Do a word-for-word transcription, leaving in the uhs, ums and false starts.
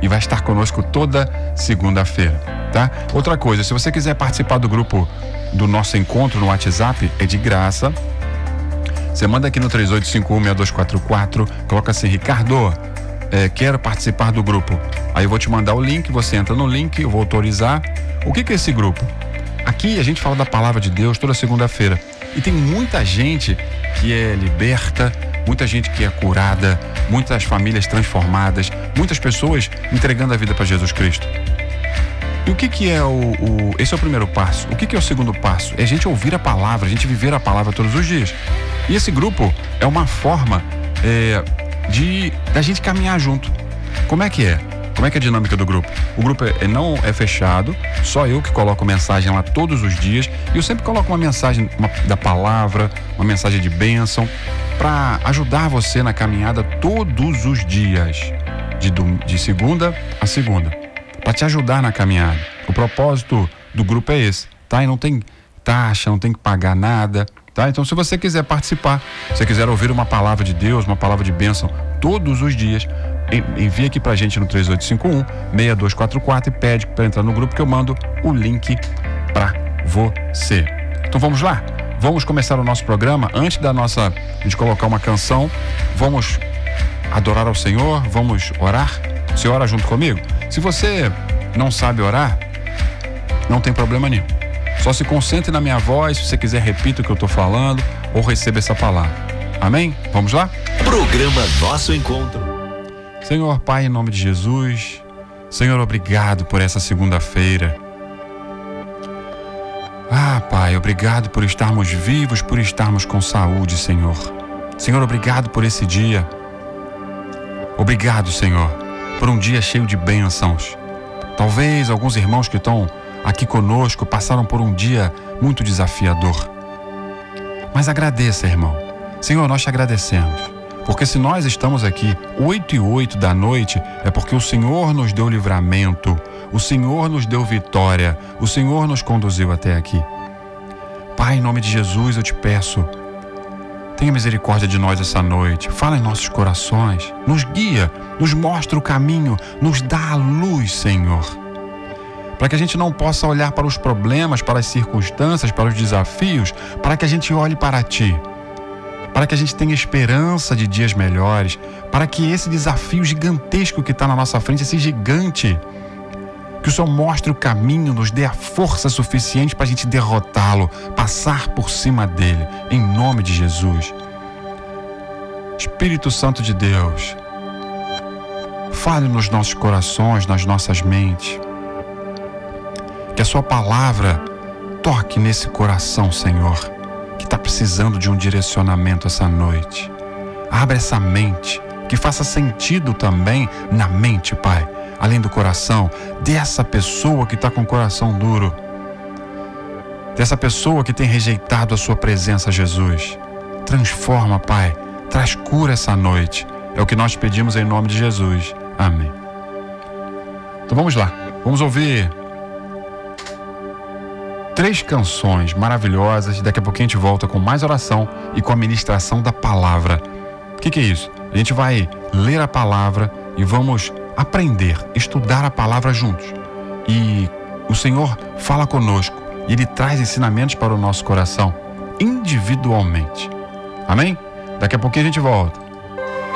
e vai estar conosco toda segunda-feira, tá? Outra coisa, se você quiser participar do grupo do nosso encontro no WhatsApp, é de graça. Você manda aqui no três oito cinco um, seis dois quatro quatro, coloca assim: Ricardo, é, quero participar do grupo. Aí eu vou te mandar o link, você entra no link, eu vou autorizar. O que que é esse grupo? Aqui a gente fala da palavra de Deus toda segunda-feira. E tem muita gente que é liberta, muita gente que é curada, muitas famílias transformadas, muitas pessoas entregando a vida para Jesus Cristo. E o que que é o, o... Esse é o primeiro passo. O que que é o segundo passo? É a gente ouvir a palavra, a gente viver a palavra todos os dias. E esse grupo é uma forma é, de da gente caminhar junto. Como é que é? Como é que é a dinâmica do grupo? O grupo é, não é fechado, só eu que coloco mensagem lá todos os dias. E eu sempre coloco uma mensagem uma, da palavra, uma mensagem de bênção, para ajudar você na caminhada todos os dias, de, de segunda a segunda, para te ajudar na caminhada. O propósito do grupo é esse, tá? E não tem taxa, não tem que pagar nada, tá? Então, se você quiser participar, se você quiser ouvir uma palavra de Deus, uma palavra de bênção todos os dias, envia aqui pra gente no três oito cinco um, seis dois quatro quatro e pede para entrar no grupo que eu mando o link pra você. Então vamos lá? Vamos começar o nosso programa. Antes da nossa, de colocar uma canção, vamos adorar ao Senhor, vamos orar. Você ora junto comigo? Se você não sabe orar, não tem problema nenhum. Só se concentre na minha voz. Se você quiser, repita o que eu tô falando ou receba essa palavra. Amém? Vamos lá? Programa Nosso Encontro. Senhor Pai, em nome de Jesus, Senhor, obrigado por essa segunda-feira. Ah, Pai, obrigado por estarmos vivos, por estarmos com saúde, Senhor. Senhor, obrigado por esse dia. Obrigado, Senhor, por um dia cheio de bênçãos. Talvez alguns irmãos que estão aqui conosco passaram por um dia muito desafiador. Mas agradeça, irmão. Senhor, nós te agradecemos. Porque se nós estamos aqui oito e oito da noite, é porque o Senhor nos deu livramento, o Senhor nos deu vitória, o Senhor nos conduziu até aqui. Pai, em nome de Jesus, eu te peço, tenha misericórdia de nós essa noite, fala em nossos corações, nos guia, nos mostra o caminho, nos dá a luz, Senhor. Para que a gente não possa olhar para os problemas, para as circunstâncias, para os desafios, para que a gente olhe para Ti. Para que a gente tenha esperança de dias melhores, para que esse desafio gigantesco que está na nossa frente, esse gigante, que o Senhor mostre o caminho, nos dê a força suficiente para a gente derrotá-lo, passar por cima dele, em nome de Jesus. Espírito Santo de Deus, fale nos nossos corações, nas nossas mentes, que a sua palavra toque nesse coração, Senhor, que está precisando de um direcionamento essa noite. Abra essa mente, que faça sentido também na mente, Pai, além do coração, dessa pessoa que está com o coração duro, dessa pessoa que tem rejeitado a sua presença, Jesus. Transforma, Pai, traz cura essa noite. É o que nós pedimos em nome de Jesus. Amém. Então vamos lá, vamos ouvir três canções maravilhosas. Daqui a pouquinho a gente volta com mais oração e com a ministração da palavra. O que que é isso? A gente vai ler a palavra e vamos aprender, estudar a palavra juntos. E o Senhor fala conosco e Ele traz ensinamentos para o nosso coração, individualmente. Amém? Daqui a pouquinho a gente volta.